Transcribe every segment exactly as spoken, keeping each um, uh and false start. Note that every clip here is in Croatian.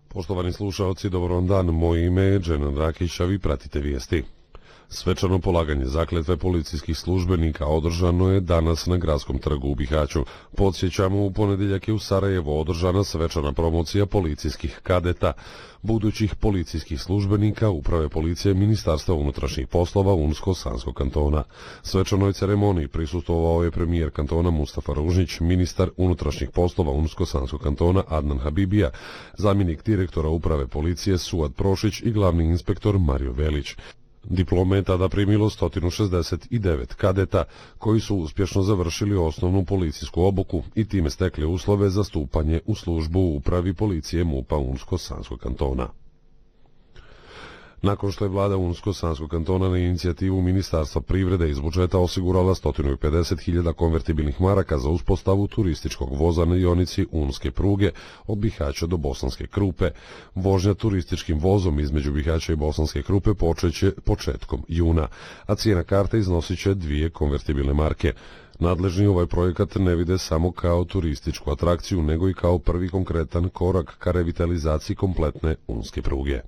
Poštovani slušaoci, dobar vam dan. Moje ime je Dženan Rakić, a vi pratite vijesti. Svečano polaganje zakletve policijskih službenika održano je danas na Gradskom trgu u Bihaću. Podsjećamo, u ponedjeljak je u Sarajevu održana svečana promocija policijskih kadeta, budućih policijskih službenika Uprave policije Ministarstva unutrašnjih poslova Unsko-Sanskog kantona. Svečanoj ceremoniji prisustvovao je premijer kantona Mustafa Ružnić, ministar unutrašnjih poslova Unsko-Sanskog kantona Adnan Habibija, zamjenik direktora Uprave policije Suad Prošić i glavni inspektor Mario Velić. Diplome je tada primilo sto šezdeset devet kadeta koji su uspješno završili osnovnu policijsku obuku i time stekli uslove za stupanje u službu u Upravi policije MUP-a Unsko-Sanskog kantona. Nakon što je vlada Unsko-Sanskog kantona na inicijativu Ministarstva privrede iz budžeta osigurala sto pedeset hiljada konvertibilnih maraka za uspostavu turističkog voza na dionici Unske pruge od Bihaća do Bosanske Krupe, vožnja turističkim vozom između Bihaća i Bosanske Krupe počeće početkom juna, a cijena karte iznosit će dvije konvertibilne marke. Nadležni ovaj projekat ne vide samo kao turističku atrakciju, nego i kao prvi konkretan korak ka revitalizaciji kompletne Unske pruge.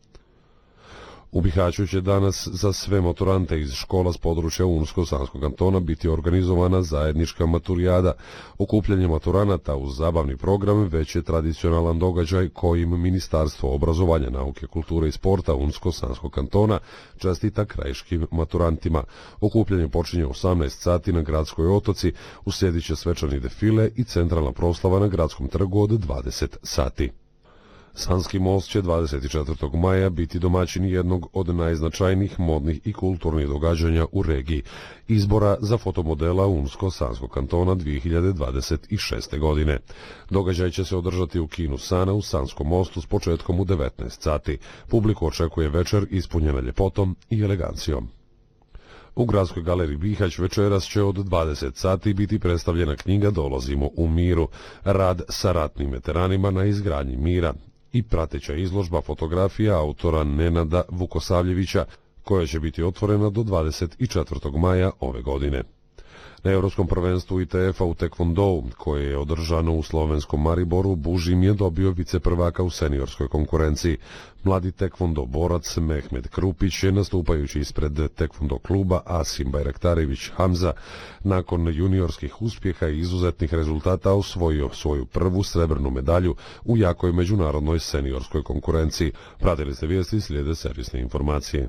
U Bihaću će danas za sve maturante iz škola s područja Unsko-Sanskog kantona biti organizovana zajednička maturijada. Okupljanje maturanata uz zabavni program već je tradicionalan događaj kojim Ministarstvo obrazovanja, nauke, kulture i sporta Unsko-Sanskog kantona čestita krajiškim maturantima. Okupljanje počinje u osamnaest sati na Gradskoj otoci, uslijedit će svečani defile i centralna proslava na Gradskom trgu od dvadeset sati. Sanski most će dvadeset četvrtog maja biti domaćin jednog od najznačajnijih modnih i kulturnih događanja u regiji, izbora za fotomodela Unsko-Sanskog kantona dvije hiljade dvadeset šeste. godine. Događaj će se održati u kinu Sana u Sanskom mostu s početkom u devetnaest sati. Publiku očekuje večer ispunjena ljepotom i elegancijom. U Gradskoj galeriji Bihać večeras će od dvadeset sati biti predstavljena knjiga Dolazimo u miru, rad sa ratnim veteranima na izgradnji mira i prateća izložba fotografija autora Nenada Vukosavljevića, koja će biti otvorena do dvadeset četvrtog maja ove godine. Na Europskom prvenstvu I T F-a u tekvondou, koje je održano u slovenskom Mariboru, Bužim je dobio viceprvaka u seniorskoj konkurenciji. Mladi tekvondo borac Mehmed Krupić je, nastupajući ispred tekvondo kluba Asim Bajraktarević Hamza, nakon juniorskih uspjeha i izuzetnih rezultata osvojio svoju prvu srebrnu medalju u jakoj međunarodnoj seniorskoj konkurenciji. Pratili ste vijesti, slijede servisne informacije.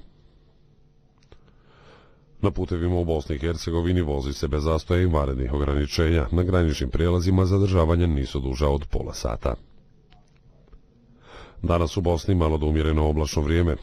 Na putevima u Bosni i Hercegovini vozi se bez zastoja i vanrednih ograničenja. Na graničnim prijelazima zadržavanja nisu duža od pola sata. Danas u Bosni malo do umjereno oblačno vrijeme.